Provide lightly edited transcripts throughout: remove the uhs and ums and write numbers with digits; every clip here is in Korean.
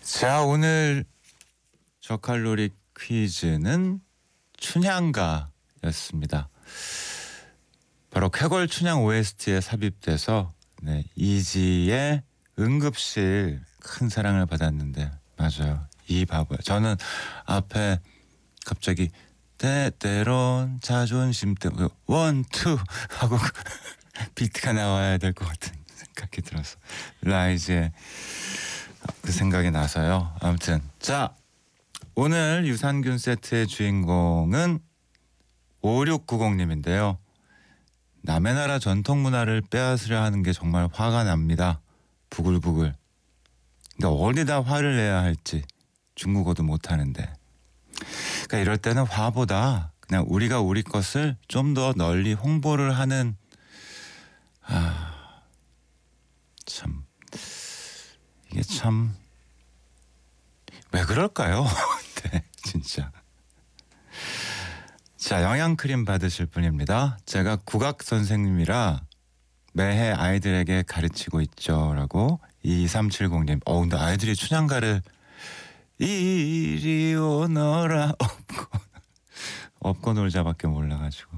자, 오늘 저칼로리 퀴즈는 춘향가였습니다. 바로 쾌걸 춘향 OST에 삽입돼서 이지의 응급실 큰 사랑을 받았는데, 맞아요, 이 바보야. 저는 앞에 갑자기 때때론 자존심 때문에 원투 하고 비트가 나와야 될 것 같은 생각이 들어서 라이즈의 그 생각이 나서요. 아무튼 자, 오늘 유산균 세트의 주인공은 5690님인데요. 남의 나라 전통 문화를 빼앗으려 하는 게 정말 화가 납니다. 부글부글. 근데 어디다 화를 내야 할지 중국어도 못하는데. 그러니까 이럴 때는 화보다 그냥 우리가 우리 것을 좀 더 널리 홍보를 하는, 참 이게 참 왜 그럴까요? 네, 진짜. 자, 영양크림 받으실 분입니다. 제가 국악 선생님이라 매해 아이들에게 가르치고 있죠 라고 2370님. 근데 아이들이 춘향가를 이리 오너라 업고 놀자밖에 몰라가지고.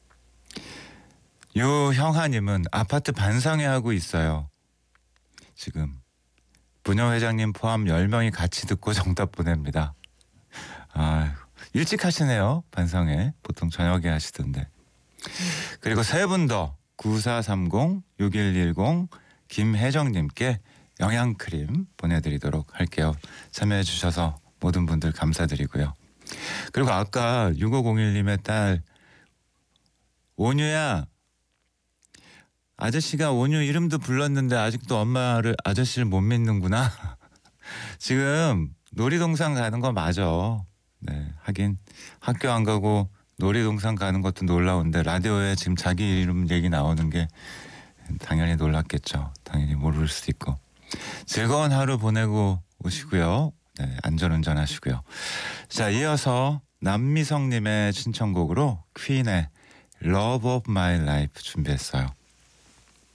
유형하님은 아파트 반상회 하고 있어요. 지금 부녀회장님 포함 10명이 같이 듣고 정답 보냅니다. 아이고, 일찍 하시네요. 반상회 보통 저녁에 하시던데. 그리고 세 분 더 9430, 6110 김혜정님께 영양크림 보내드리도록 할게요. 참여해 주셔서 모든 분들 감사드리고요. 그리고 아까 6501님의 딸 온유야, 아저씨가 온유 이름도 불렀는데 아직도 엄마를, 아저씨를 못 믿는구나. 지금 놀이동산 가는 거 맞아. 네, 하긴 학교 안 가고 놀이동산 가는 것도 놀라운데 라디오에 지금 자기 이름 얘기 나오는 게 당연히 놀랐겠죠. 당연히 모를 수도 있고. 즐거운 하루 보내고 오시고요. 네, 안전운전 하시고요. 자, 이어서 남미성님의 신청곡으로 퀸의 Love of My Life 준비했어요.